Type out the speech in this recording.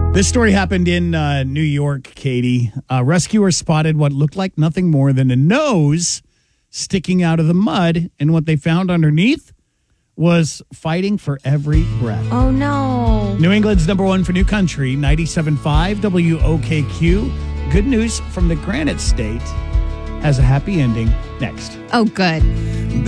This story happened in New York, Katie. Rescuers spotted what looked like nothing more than a nose sticking out of the mud, and what they found underneath was fighting for every breath. Oh, no. New England's number one for New Country, 97.5 WOKQ. Good news from the Granite State has a happy ending next. Oh, good.